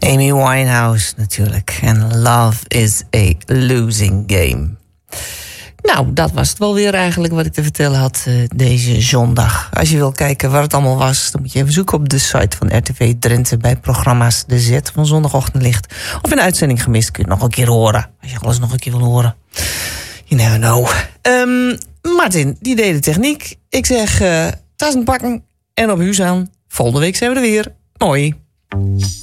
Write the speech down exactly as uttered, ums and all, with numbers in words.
Amy Winehouse natuurlijk. En Love is a Losing Game. Nou, dat was het wel weer eigenlijk wat ik te vertellen had uh, deze zondag. Als je wil kijken waar het allemaal was, dan moet je even zoeken op de site van R T V Drenthe bij programma's De Zet van zondagochtendlicht. Of in de uitzending gemist kun je het nog een keer horen. Als je alles nog een keer wil horen. You never know. Um, Martin, die deed de techniek. Ik zeg uh, tassen pakken en op huis aan. Volgende week zijn we er weer. Hoi.